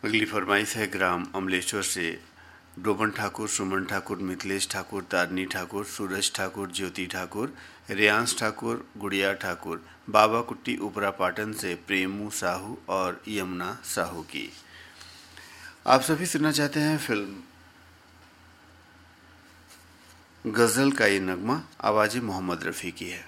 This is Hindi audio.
अगली फरमाइश है ग्राम अमलेश्वर से डोबन ठाकुर, सुमन ठाकुर, मिथिलेश ठाकुर, तारनी ठाकुर, सूरज ठाकुर, ज्योति ठाकुर, रियांश ठाकुर, गुड़िया ठाकुर, बाबा कुट्टी उपरा पाटन से प्रेमू साहू और यमुना साहू की। आप सभी सुनना चाहते हैं फिल्म गजल का ये नगमा, आवाज़ मोहम्मद रफ़ी की है।